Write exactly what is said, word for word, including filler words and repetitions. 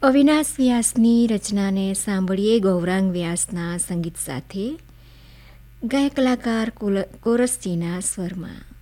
અવિનાશ વ્યાસની રચનાને સાંભળીએ ગૌરાંગ વ્યાસના સંગીત સાથે ગાયક કલાકાર કોરસજીના સ્વરમાં.